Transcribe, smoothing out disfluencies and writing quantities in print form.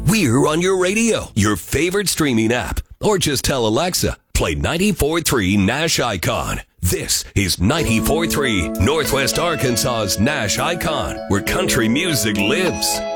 we're on your radio, your favorite streaming app, or just tell Alexa, play 94.3 Nash Icon. This is 94.3 Northwest Arkansas's Nash Icon, where country music lives.